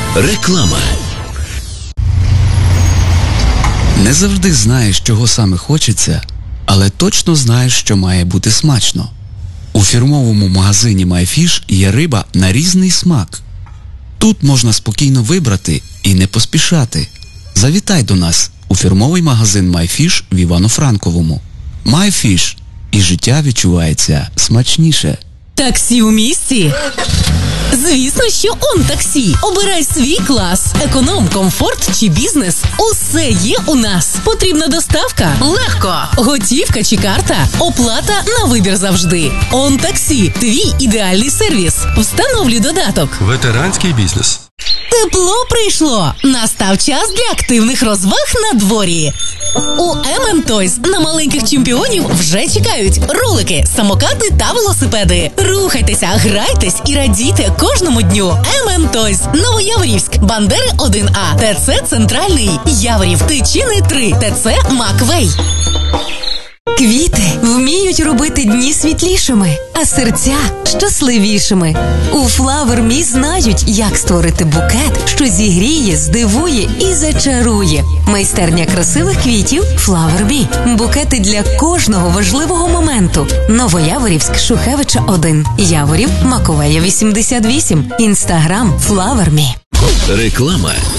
Реклама. Не завжди знаєш, чого саме хочеться, але точно знаєш, що має бути смачно. У фірмовому магазині MyFish є риба на різний смак. Тут можна спокійно вибрати і не поспішати. Завітай до нас у фірмовий магазин MyFish в Івано-Франковому. MyFish. І життя відчувається смачніше. Таксі у місті? Звісно, що ОнТаксі. Обирай свій клас. Економ, комфорт чи бізнес. Усе є у нас. Потрібна доставка? Легко. Готівка чи карта? Оплата на вибір завжди. ОнТаксі. Твій ідеальний сервіс. Встановлюй додаток. Ветеранський бізнес. Тепло прийшло! Настав час для активних розваг на дворі. У Toys на маленьких чемпіонів вже чекають ролики, самокати та велосипеди. Рухайтеся, грайтесь і радійте кожному дню. Toys. Новояворівськ, Бандери 1А, ТЦ Центральний, Яворів, Тичини 3, ТЦ Маквей. Квіти вміють робити дні світлішими, а серця щасливішими. У Flower Me знають, як створити букет, що зігріє, здивує і зачарує. Майстерня красивих квітів Flower Me. Букети для кожного важливого моменту. Новояворівськ, Шухевича 1, Яворів, Маковея 88. Інстаграм Flower Me. Реклама.